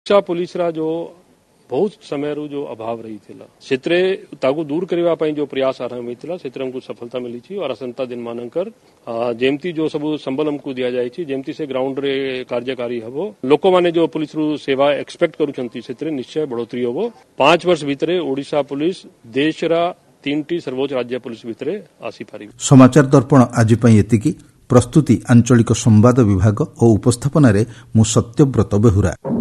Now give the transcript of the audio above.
Police जो बहुत समय जो अभाव रही से दूर करने जो प्रयास आरंभ होता से सफलता मिली और आसंता दिन मानकर जेमती जो सब संबल हमको दिया जाए जेमती से ग्राउंड रे कार्यकारी हम लोक माने जो पुलिस सेवा एक्सपेक्ट करुँच निश्चय बढ़ोतरी हम 5 वर्ष भितर ओडिशा पुलिस देश 3टी सर्वोच्च राज्य पुलिस भितर आसी पारि। समाचार दर्पण आज एतिकी प्रस्तुति आंचलिक संवाद विभाग और उपस्थापन मु सत्यव्रत बेहुरा।